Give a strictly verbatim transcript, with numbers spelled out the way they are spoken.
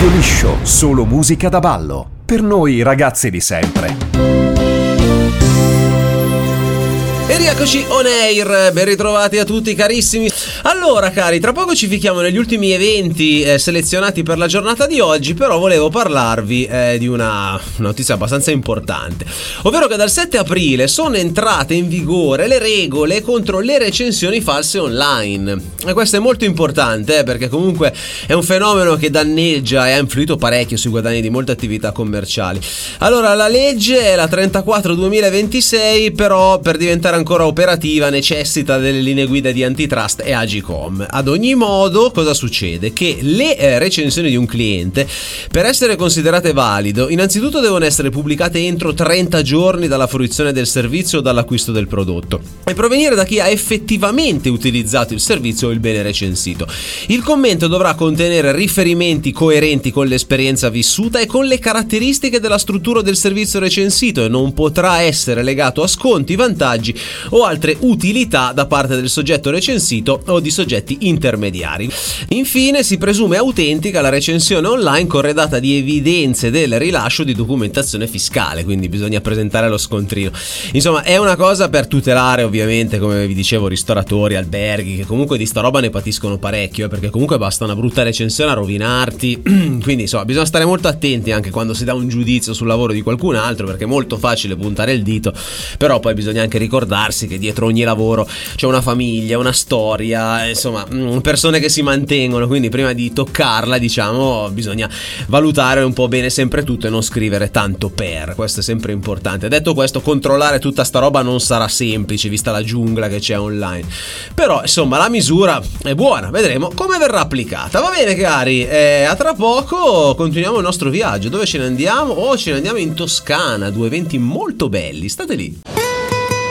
Radio Liscio, solo musica da ballo. Per noi ragazzi di sempre. E rieccoci on air, ben ritrovati a tutti carissimi. Allora cari, tra poco ci fichiamo negli ultimi eventi eh, selezionati per la giornata di oggi, però volevo parlarvi eh, di una notizia abbastanza importante, ovvero che dal sette aprile sono entrate in vigore le regole contro le recensioni false online. E questo è molto importante eh, perché comunque è un fenomeno che danneggia e ha influito parecchio sui guadagni di molte attività commerciali. Allora, la legge è la trentaquattro duemilaventisei, però per diventare ancora operativa necessita delle linee guida di Antitrust e Agicom. Ad ogni modo, cosa succede? Che le eh, recensioni di un cliente, per essere considerate valido, innanzitutto devono essere pubblicate entro trenta giorni dalla fruizione del servizio o dall'acquisto del prodotto e provenire da chi ha effettivamente utilizzato il servizio o il bene recensito. Il commento dovrà contenere riferimenti coerenti con l'esperienza vissuta e con le caratteristiche della struttura del servizio recensito e non potrà essere legato a sconti, vantaggi o altre utilità da parte del soggetto recensito o di soggetti intermediari. Infine, si presume autentica la recensione online corredata di evidenze del rilascio di documentazione fiscale, quindi bisogna presentare lo scontrino. Insomma, è una cosa per tutelare ovviamente, come vi dicevo, ristoratori, alberghi, che comunque di sta roba ne patiscono parecchio, eh, perché comunque basta una brutta recensione a rovinarti. Quindi insomma, bisogna stare molto attenti anche quando si dà un giudizio sul lavoro di qualcun altro, perché è molto facile puntare il dito, però poi bisogna anche ricordarsi che dietro ogni lavoro c'è una famiglia, una storia, insomma persone che si mantengono, quindi prima di toccarla, diciamo, bisogna valutare un po' bene sempre tutto e non scrivere tanto per. Questo è sempre importante. Detto questo, controllare tutta sta roba non sarà semplice vista la giungla che c'è online, però insomma la misura è buona, vedremo come verrà applicata. Va bene cari, eh, a tra poco continuiamo il nostro viaggio. Dove ce ne andiamo? Oh, ce ne andiamo in Toscana, due eventi molto belli, state lì.